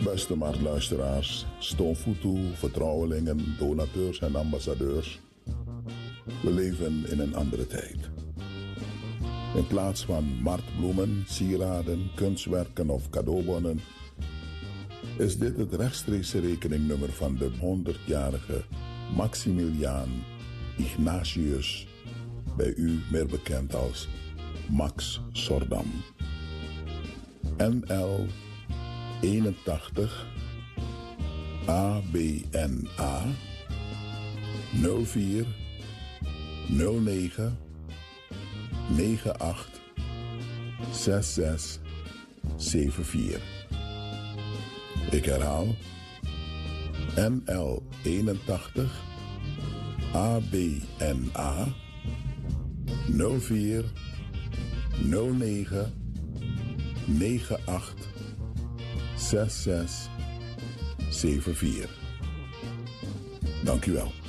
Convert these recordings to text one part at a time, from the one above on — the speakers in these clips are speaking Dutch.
Beste marktluisteraars, Stoomfutu, vertrouwelingen, donateurs en ambassadeurs. We leven in een andere tijd. In plaats van marktbloemen, sieraden, kunstwerken of cadeaubonnen is dit het rechtstreekse rekeningnummer van de 100-jarige Maximiliaan Ignatius, bij u meer bekend als Max Sordam. NL 81 ABNA 04 09 98 66 74. Ik herhaal, NL 81 ABNA 04 09 98 66 74. Dank u wel.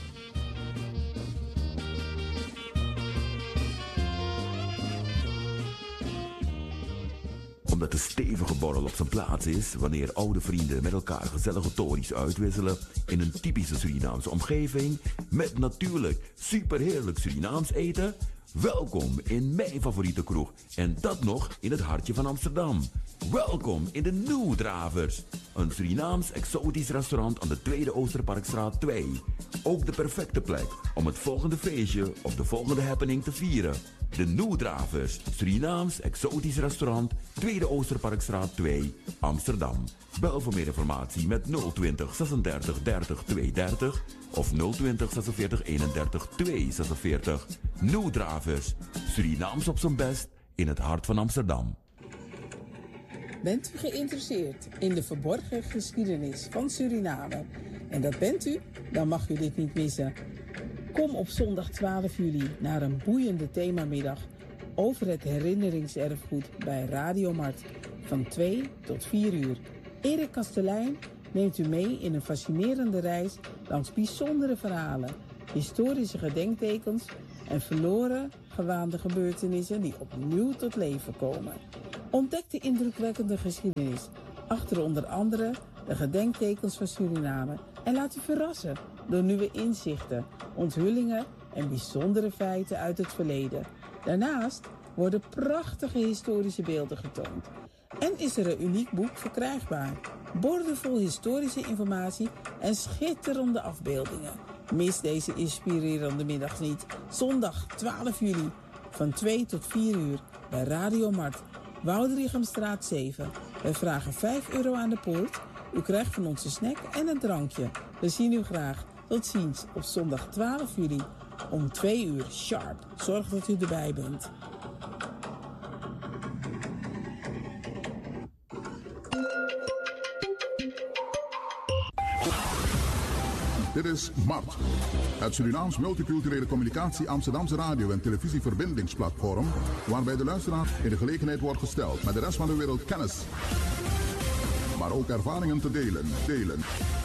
Omdat de stevige borrel op zijn plaats is wanneer oude vrienden met elkaar gezellige tories uitwisselen in een typische Surinaamse omgeving met natuurlijk superheerlijk Surinaams eten. Welkom in mijn favoriete kroeg en dat nog in het hartje van Amsterdam. Welkom in de New Dravers, een Surinaams exotisch restaurant aan de Tweede Oosterparkstraat 2. Ook de perfecte plek om het volgende feestje of de volgende happening te vieren. De New Dravers, Surinaams exotisch restaurant, Tweede Oosterparkstraat 2, Amsterdam. Bel voor meer informatie met 020 36 30 230 of 020 46 31 246. New Dravers, Surinaams op zijn best in het hart van Amsterdam. Bent u geïnteresseerd in de verborgen geschiedenis van Suriname? En dat bent u? Dan mag u dit niet missen. Kom op zondag 12 juli naar een boeiende themamiddag over het herinneringserfgoed bij Radio Mart van 2 tot 4 uur. Erik Kastelein neemt u mee in een fascinerende reis langs bijzondere verhalen, historische gedenktekens en verloren gewaande gebeurtenissen die opnieuw tot leven komen. Ontdek de indrukwekkende geschiedenis achter onder andere de gedenktekens van Suriname en laat u verrassen door nieuwe inzichten, onthullingen en bijzondere feiten uit het verleden. Daarnaast worden prachtige historische beelden getoond. En is er een uniek boek verkrijgbaar. Boordevol historische informatie en schitterende afbeeldingen. Mis deze inspirerende middag niet. Zondag 12 juli van 2 tot 4 uur bij Radio Mart, Woudrichamstraat 7. Wij vragen €5 aan de poort. U krijgt van ons een snack en een drankje. We zien u graag. Tot ziens op zondag 12 juli om 2 uur sharp. Zorg dat u erbij bent. Dit is MART, het Surinaams Multiculturele Communicatie Amsterdamse radio- en televisieverbindingsplatform, waarbij de luisteraar in de gelegenheid wordt gesteld met de rest van de wereld kennis, maar ook ervaringen te delen.